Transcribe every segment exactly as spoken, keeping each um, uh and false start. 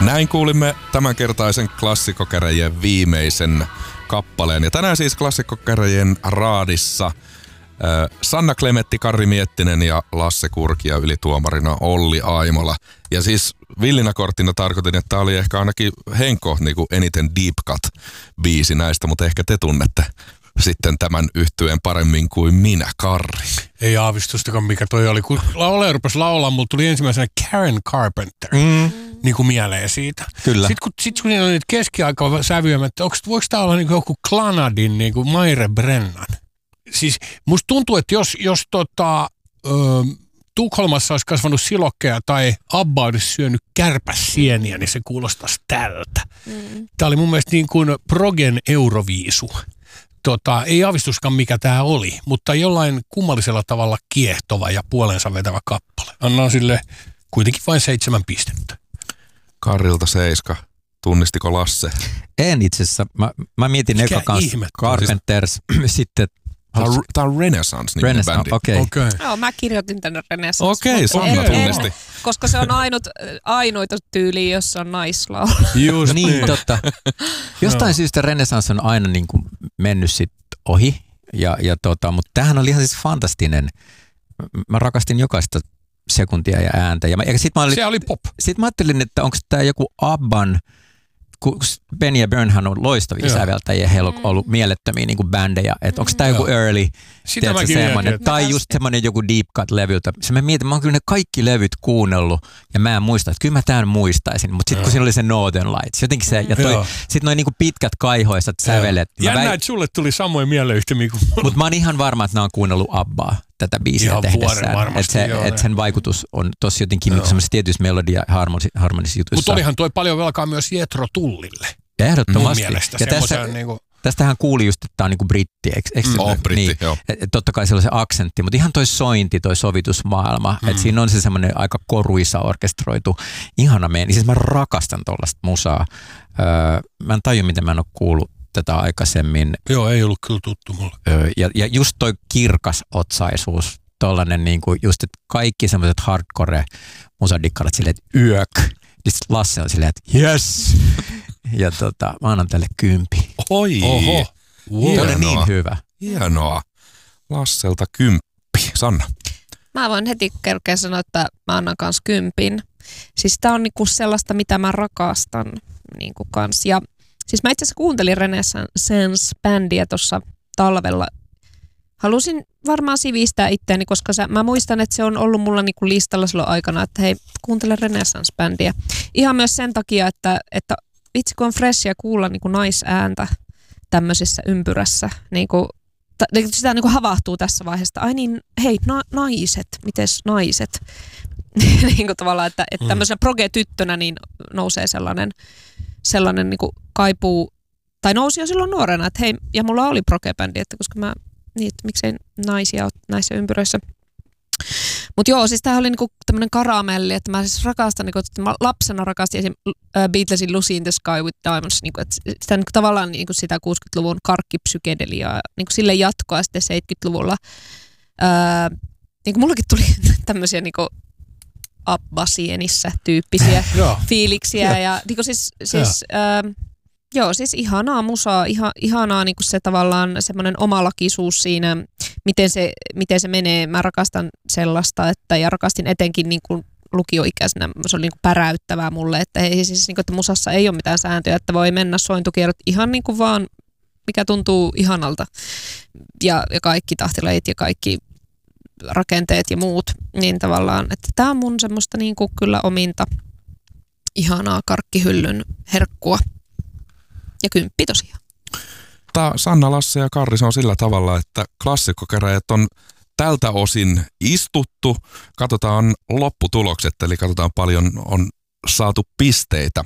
Näin kuulimme tämänkertaisen klassikkokäräjien viimeisen kappaleen. Ja tänään siis klassikkokäräjien raadissa Sanna Klemetti, Karri Miettinen ja Lasse Kurkia, ylituomarina Olli Aimola. Ja siis villinä korttina tarkoitin, että tämä oli ehkä ainakin Henko niin kuin eniten deep cut-biisi näistä, mutta ehkä te tunnette sitten tämän yhtyeen paremmin kuin minä, Karri. Ei aavistustakaan, mikä toi oli. Kun laulaja rupesi laulaa, mulla tuli ensimmäisenä Karen Carpenter mm. niin kuin mieleen siitä. Kyllä. Sitten kun, sit, kun niillä on niitä keskiaikasävyjä, että voiko tämä olla niin kuin joku Clanadin, niin kuin Maire Brennan? Siis musta tuntuu, että jos, jos tota, ö, Tukholmassa olisi kasvanut silokkeja tai Abba olisi syönyt kärpäsieniä, niin se kuulostaisi tältä. Mm. Tämä oli mun mielestä niin kuin Progen Euroviisu. Tota, ei aavistuskaan mikä tämä oli, mutta jollain kummallisella tavalla kiehtova ja puolensa vetävä kappale. Annan sille kuitenkin vain seitsemän pistettä. Karrilta seiska. Tunnistiko Lasse? En itse asiassa. Mä, mä mietin mikä eka kanssa Carpenters, sitten... Tämä on Renaissance niminen bändi. Okei. Okay. Okay. Joo, mä kirjoitin tänne Renaissance. Okei, okay, Sanna tunnisti. Koska se on ainut, ainoita tyyliä, jossa on naislaulu. Just niin, niin. Totta. Jostain no. syystä Renaissance on aina niin kuin mennyt sit ohi, ja, ja tota, mutta tämähän oli ihan siis fantastinen. Mä rakastin jokaista sekuntia ja ääntä. Ja mä, ja sit mä olin, se oli pop. Sitten mä ajattelin, että onko tämä joku Abban, kun Benny ja Bernhan on loistavia säveltäjiä, heillä on ollut mielettömiä niin kuin bändejä, että onko tämä joku early, tiedätkö, semmoinen, tai just semmoinen joku deep cut-levyltä. Se mä mietin, mä oon kyllä ne kaikki levyt kuunnellut, ja mä en muista, että kyllä mä tämän muistaisin, mutta sitten kun siinä oli se Northern Lights, jotenkin se, ja sitten noin niin kuin pitkät kaihoisat sävelet. Jännä, väit... että sulle tuli samoin mieleyhtymiä kuin... Mutta mä oon ihan varma, että nämä on kuunnellut Abbaa tätä biisiä ihan tehdessään. Että se, et sen vaikutus on tossa jotenkin niin semmoisessa tietyissä melodia- ja harmonisissa jutuissa. Mutta olihan toi paljon velkaa myös Jethro Tullille. Ehdottomasti. Mun mielestä. Ja tästä, niinku... tästähän kuuli just, että tämä on niinku britti. Eikö, eikö mm. oh, britti, niin, joo. Et, et totta kai siellä on se aksentti, mutta ihan toi sointi, toi sovitusmaailma. Mm. Että siinä on se semmoinen aika koruisa orkestroitu, ihana meini. Siis mä rakastan tollaista musaa. Öö, mä en tajua, miten mä en ole kuullut tätä aikaisemmin. Joo, ei ollut kyllä tuttu mulle. Öö, ja, ja just toi kirkas otsaisuus, tollanen niinku just, että kaikki semmoiset hardcore musadikkarat silleen, että yök. Lasse on silleen, että yes! Ja tota, mä annan tälle kympi. Oi! Oho! Wow. Tämä oli niin hyvä. Hienoa. Lasselta kymppi. Sanna? Mä voin heti kerkeä sanoa, että mä annan kans kympin. Siis tää on niinku sellaista, mitä mä rakastan niinku kans. Ja siis mä itse asiassa kuuntelin Renaissance-bändiä tuossa talvella. Halusin varmaan sivistää itseäni, koska sä, mä muistan, että se on ollut mulla niinku listalla silloin aikana, että hei, kuuntele Renaissance-bändiä. Ihan myös sen takia, että, että vitsi kun on freshia kuulla niinku naisääntä tämmöisessä ympyrässä. Niinku, ta, sitä niinku havahtuu tässä vaiheessa. Ai niin, hei, na, naiset, mites naiset? niinku tavallaan, että, että tämmöisenä proge-tyttönä niin nousee sellainen, sellainen niinku kaipuu, tai nousi jo silloin nuorena, että hei, ja mulla oli proge-bändi, että koska mä niin, että miksei naisia ole näissä ympyröissä. Mutta joo, siis tämähän oli niinku tämmöinen karamelli, että mä siis rakastan, niinku, että mä lapsena rakastin esim. Beatlesin Lucy in the Sky with Diamonds, niinku, että sitä niinku, tavallaan niinku sitä kuusikymmentäluvun karkkipsykedeliaa, niinku sille jatkoa sitten seitsemänkymmentäluvulla. Öö, niinku mullakin tuli tämmöisiä niinku Abba-sienissä tyyppisiä fiiliksiä ja niinku siis... siis öö, Joo, siis ihanaa musaa, iha, ihanaa niin kuin se tavallaan semmoinen omalakisuus siinä, miten se, miten se menee. Mä rakastan sellaista, että ja rakastin etenkin niin kuin lukioikäisenä, se oli niin kuin päräyttävää mulle, että, ei, siis, niin kuin, että musassa ei ole mitään sääntöjä, että voi mennä sointukierrot ihan niin kuin vaan, mikä tuntuu ihanalta. Ja, ja kaikki tahtilajit ja kaikki rakenteet ja muut, niin tavallaan, että tämä on mun semmoista niin kuin kyllä ominta ihanaa karkkihyllyn herkkua. Ja kymppi tosiaan. Tää Sanna, Lasse ja Karri, se on sillä tavalla, että klassikkokäräjät on tältä osin istuttu. Katsotaan lopputulokset, eli katsotaan paljon on saatu pisteitä.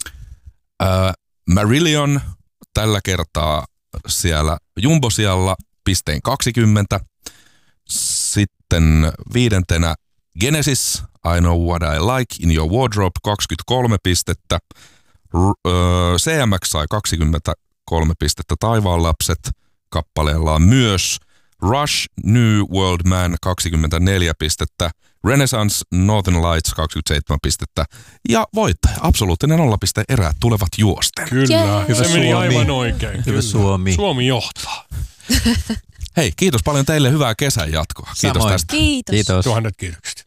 Äh, Marillion tällä kertaa siellä jumbosialla pisteen kaksikymmentä. Sitten viidentenä Genesis, I Know What I Like in Your Wardrobe, kaksikymmentäkolme pistettä. C M X sai kaksikymmentäkolme pistettä, Taivaan lapset kappaleellaan myös. Rush, New World Man, kaksikymmentäneljä pistettä. Renaissance Northern Lights kaksikymmentäseitsemän pistettä ja voittaja, absoluuttinen nollapiste erät tulevat juosten. Kyllä, yeah. Hyvä se Suomi. Meni aivan oikein. Hyvä Kyllä. Suomi. Suomi johtaa. Hei, kiitos paljon teille, hyvää kesän jatkoa. Kiitos Samoin. tästä. Kiitos. Kiitos. Tuhannet kiitokset.